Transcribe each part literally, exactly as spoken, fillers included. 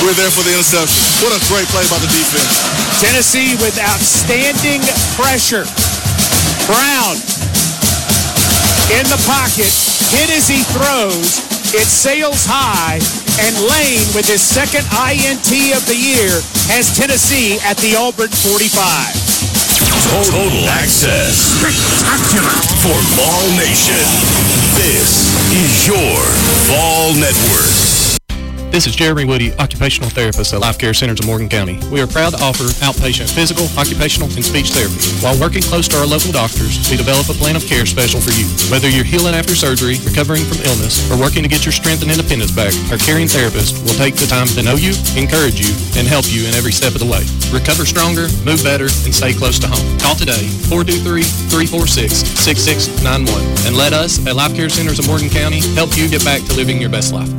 we're there for the interception. What a great play by the defense. Tennessee with outstanding pressure. Brown in the pocket, hit as he throws. It sails high, and Lane, with his second I N T of the year, has Tennessee at the Auburn forty-five. Total access. Spectacular for Vol Nation. This is your Vol Network. This is Jeremy Woody, occupational therapist at Life Care Centers of Morgan County. We are proud to offer outpatient physical, occupational, and speech therapy. While working close to our local doctors, we develop a plan of care special for you. Whether you're healing after surgery, recovering from illness, or working to get your strength and independence back, our caring therapist will take the time to know you, encourage you, and help you in every step of the way. Recover stronger, move better, and stay close to home. Call today, four two three, three four six, six six nine one, and let us at Life Care Centers of Morgan County help you get back to living your best life.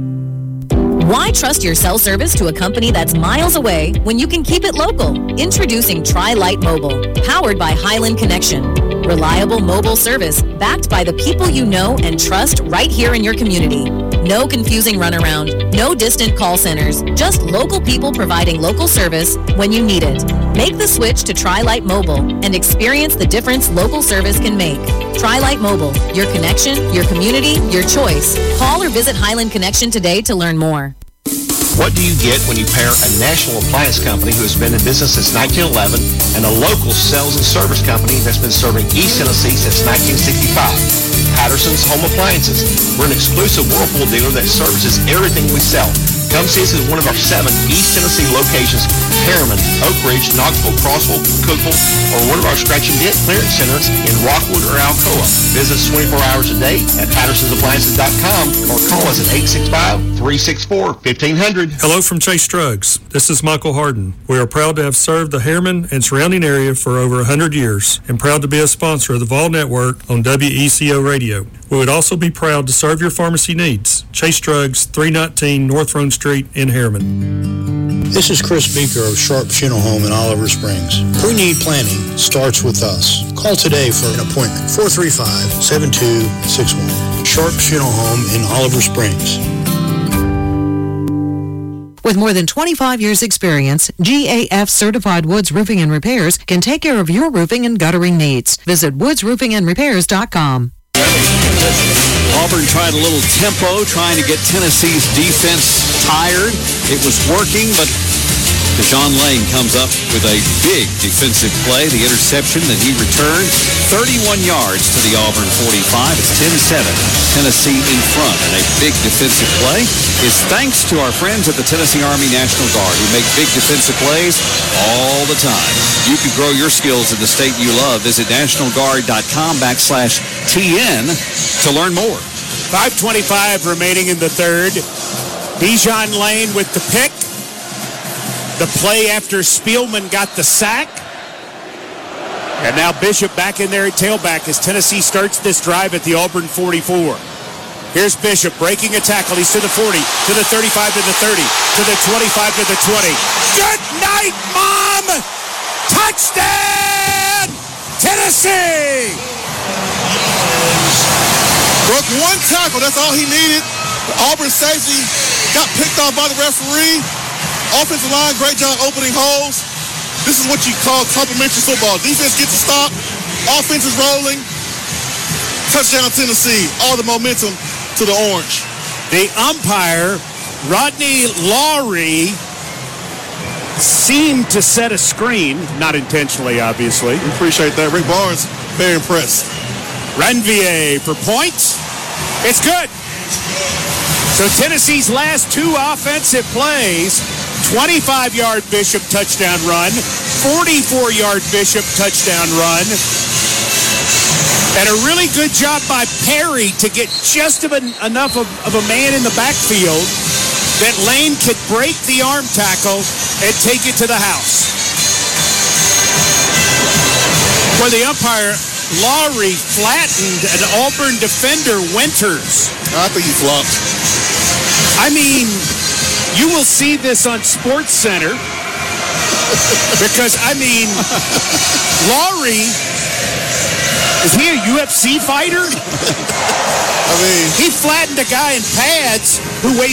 Why trust your cell service to a company that's miles away when you can keep it local? Introducing Tri-Lite Mobile, powered by Highland Connection. Reliable mobile service backed by the people you know and trust right here in your community. No confusing runaround, no distant call centers, just local people providing local service when you need it. Make the switch to Tri-Lite Mobile and experience the difference local service can make. Tri-Lite Mobile, your connection, your community, your choice. Call or visit Highland Connection today to learn more. What do you get when you pair a national appliance company who has been in business since nineteen eleven and a local sales and service company that's been serving East Tennessee since nineteen sixty-five? Patterson's Home Appliances. We're an exclusive Whirlpool dealer that services everything we sell. Come see us at one of our seven East Tennessee locations, Harriman, Oak Ridge, Knoxville, Crossville, Cookville, or one of our scratch and dent clearance centers in Rockwood or Alcoa. Visit us twenty-four hours a day at pattersons appliances dot com or call us at eight six five, three six four, one five zero zero. Hello from Chase Drugs. This is Michael Harden. We are proud to have served the Harriman and surrounding area for over one hundred years and proud to be a sponsor of the Vol Network on W E C O Radio. We would also be proud to serve your pharmacy needs. Chase Drugs, three nineteen North Roan Street in Harriman. This is Chris Beaker of Sharp Funeral Home in Oliver Springs. Pre-need planning starts with us. Call today for an appointment, four three five, seven two six one. Sharp Funeral Home in Oliver Springs. With more than twenty-five years experience, G A F Certified Woods Roofing and Repairs can take care of your roofing and guttering needs. Visit woods roofing and repairs dot com. Auburn tried a little tempo, trying to get Tennessee's defense tired. It was working, but Deshaun Lane comes up with a big defensive play, the interception that he returned, thirty-one yards to the Auburn forty-five. It's ten seven, Tennessee in front. And a big defensive play is thanks to our friends at the Tennessee Army National Guard, who make big defensive plays all the time. You can grow your skills in the state you love. Visit nationalguard.com backslash TN to learn more. five twenty-five remaining in the third. Bijan Lane with the pick. The play after Spielman got the sack. And now Bishop back in there at tailback as Tennessee starts this drive at the Auburn forty-four. Here's Bishop breaking a tackle. He's to the forty, to the thirty-five, to the thirty, to the twenty-five, to the twenty. Good night, Mom! Touchdown! Tennessee! Broke one tackle. That's all he needed. The Auburn safety got picked off by the referee. Offensive line, great job opening holes. This is what you call complimentary football. Defense gets a stop. Offense is rolling. Touchdown Tennessee. All the momentum to the orange. The umpire, Rodney Lowry, seemed to set a screen. Not intentionally, obviously. We appreciate that. Rick Barnes, very impressed. Ranvier for points. It's good. So Tennessee's last two offensive plays, twenty-five-yard Bishop touchdown run, forty-four-yard Bishop touchdown run, and a really good job by Perry to get just of an, enough of, of a man in the backfield that Lane could break the arm tackle and take it to the house. Where the umpire, Lowry, flattened an Auburn defender, Winters. I think he flopped. I mean, you will see this on Sports Center because, I mean, Lowry, is he a U F C fighter? I mean, he flattened a guy in pads who weighs